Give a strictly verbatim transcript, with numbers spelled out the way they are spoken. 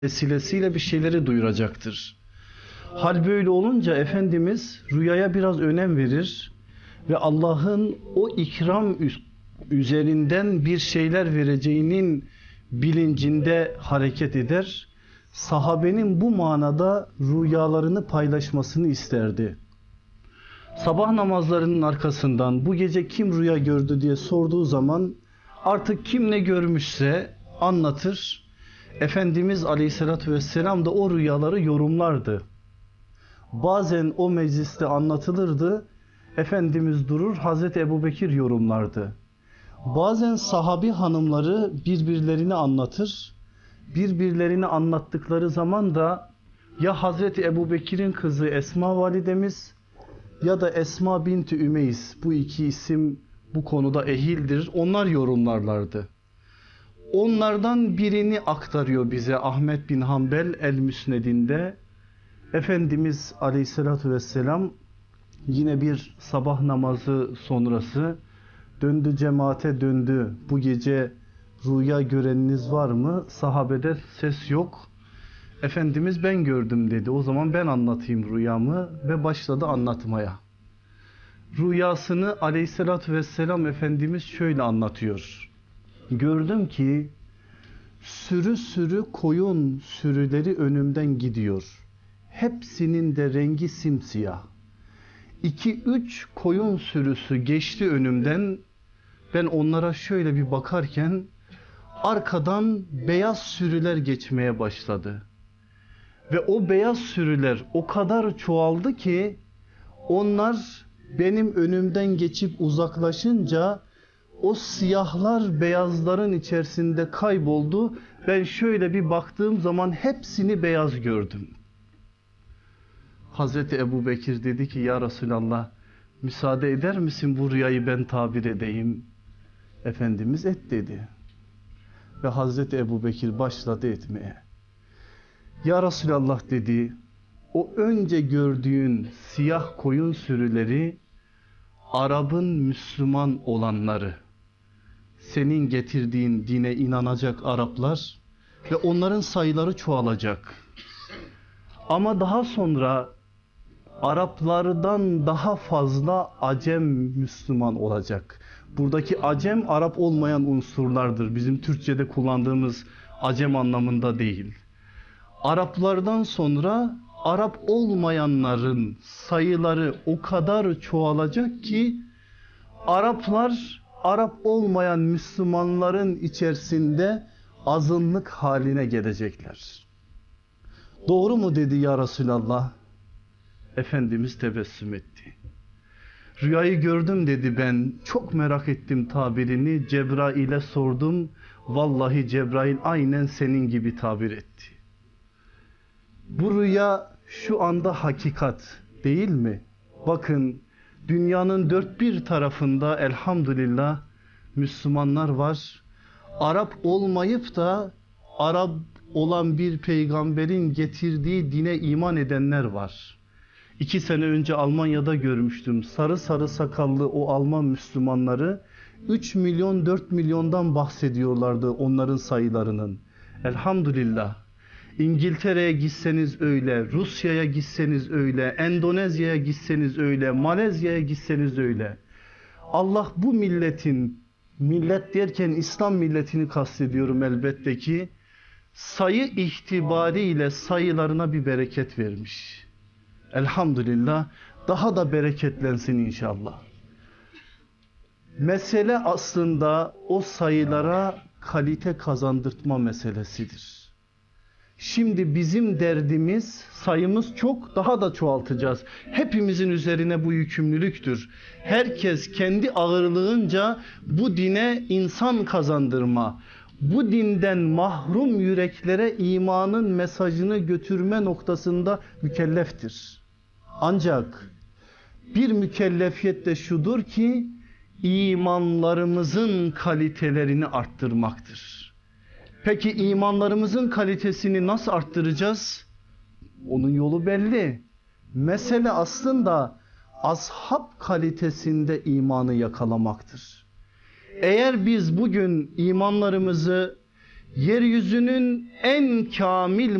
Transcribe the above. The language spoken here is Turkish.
vesilesiyle bir şeyleri duyuracaktır. Hal böyle olunca Efendimiz rüyaya biraz önem verir ve Allah'ın o ikram üzerinden bir şeyler vereceğinin bilincinde hareket eder. Sahabenin bu manada rüyalarını paylaşmasını isterdi. Sabah namazlarının arkasından bu gece kim rüya gördü diye sorduğu zaman artık kim ne görmüşse anlatır. Efendimiz Aleyhisselatü Vesselam da o rüyaları yorumlardı. Bazen o mecliste anlatılırdı. Efendimiz durur Hazreti Ebubekir yorumlardı. Bazen sahabi hanımları birbirlerini anlatır. Birbirlerini anlattıkları zaman da ya Hazreti Ebubekir'in kızı Esma validemiz ya da Esma binti Ümeyiz, bu iki isim bu konuda ehildir. Onlar yorumlarlardı. Onlardan birini aktarıyor bize Ahmet bin Hanbel El-Müsned'inde. Efendimiz Aleyhisselatü Vesselam yine bir sabah namazı sonrası döndü, cemaate döndü. Bu gece rüya göreniniz var mı? Sahabede ses yok. Efendimiz ben gördüm dedi. O zaman ben anlatayım rüyamı ve başladı anlatmaya. Rüyasını Aleyhisselatü Vesselam Efendimiz şöyle anlatıyor. Gördüm ki sürü sürü koyun sürüleri önümden gidiyor. Hepsinin de rengi simsiyah. İki üç koyun sürüsü geçti önümden. Ben onlara şöyle bir bakarken arkadan beyaz sürüler geçmeye başladı. Ve o beyaz sürüler o kadar çoğaldı ki onlar benim önümden geçip uzaklaşınca o siyahlar beyazların içerisinde kayboldu. Ben şöyle bir baktığım zaman hepsini beyaz gördüm. Hazreti Ebubekir dedi ki ya Resulallah müsaade eder misin bu rüyayı ben tabir edeyim? Efendimiz et dedi. Ve Hazreti Ebubekir başladı etmeye. Ya Resulallah dedi, o önce gördüğün siyah koyun sürüleri Arap'ın Müslüman olanları, senin getirdiğin dine inanacak Araplar ve onların sayıları çoğalacak. Ama daha sonra Araplardan daha fazla Acem Müslüman olacak. Buradaki Acem Arap olmayan unsurlardır. Bizim Türkçe'de kullandığımız Acem anlamında değil. Araplardan sonra Arap olmayanların sayıları o kadar çoğalacak ki Araplar Arap olmayan Müslümanların içerisinde azınlık haline gelecekler. Doğru mu dedi ya Resulallah? Efendimiz tebessüm etti. Rüyayı gördüm dedi, ben çok merak ettim tabirini. Cebrail'e sordum. Vallahi Cebrail aynen senin gibi tabir etti. Bu rüya şu anda hakikat değil mi? Bakın dünyanın dört bir tarafında elhamdülillah Müslümanlar var. Arap olmayıp da Arap olan bir peygamberin getirdiği dine iman edenler var. İki sene önce Almanya'da görmüştüm. Sarı sarı sakallı o Alman Müslümanları üç milyon dört milyondan bahsediyorlardı onların sayılarının. Elhamdülillah. İngiltere'ye gitseniz öyle, Rusya'ya gitseniz öyle, Endonezya'ya gitseniz öyle, Malezya'ya gitseniz öyle. Allah bu milletin, millet derken İslam milletini kastediyorum elbette ki, sayı itibariyle sayılarına bir bereket vermiş. Elhamdülillah, daha da bereketlensin inşallah. Mesele aslında o sayılara kalite kazandırtma meselesidir. Şimdi bizim derdimiz, sayımız çok, daha da çoğaltacağız. Hepimizin üzerine bu yükümlülüktür. Herkes kendi ağırlığınca bu dine insan kazandırma, bu dinden mahrum yüreklere imanın mesajını götürme noktasında mükelleftir. Ancak bir mükellefiyet de şudur ki imanlarımızın kalitelerini arttırmaktır. Peki imanlarımızın kalitesini nasıl arttıracağız? Onun yolu belli. Mesele aslında ashab kalitesinde imanı yakalamaktır. Eğer biz bugün imanlarımızı yeryüzünün en kamil